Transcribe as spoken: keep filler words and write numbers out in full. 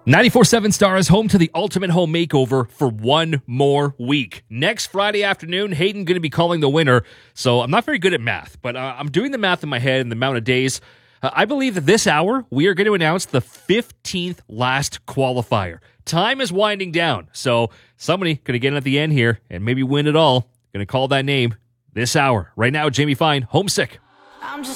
ninety-four point seven Stars, home to the ultimate home makeover for one more week. Next Friday afternoon, Hayden going to be calling the winner. So I'm not very good at math, but uh, I'm doing the math in my head and the amount of days. Uh, I believe that this hour, we are going to announce the fifteenth last qualifier. Time is winding down, so somebody going to get in at the end here and maybe win it all. Going to call that name this hour. Right now, Jamie Fine, Homesick. I'm just